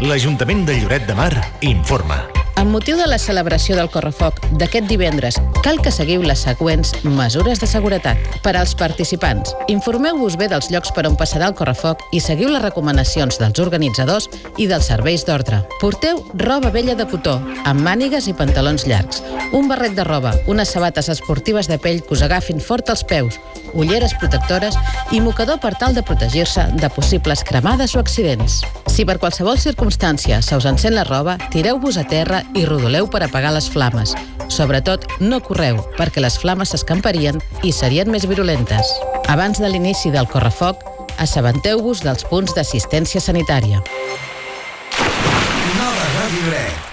l'Ajuntament de Lloret de Mar informa. Amb motiu de la celebració del Correfoc d'aquest divendres, cal que seguiu les següents mesures de seguretat. Per als participants, informeu-vos bé dels llocs per on passarà el Correfoc i seguiu les recomanacions dels organitzadors i dels serveis d'ordre. Porteu roba vella de cotó, amb mànigues i pantalons llargs, un barret de roba, unes sabates esportives de pell que us agafin fort als peus, ulleres protectores i mocador per tal de protegir-se de possibles cremades o accidents. Si per qualsevol circumstància se us encén la roba, tireu-vos a terra i rodoleu per apagar les flames. Sobretot, no correu, perquè les flames s'escamparien i serien més virulentes. Abans de l'inici del Correfoc, assabenteu-vos dels punts d'assistència sanitària. Nova Ràdio Lloret.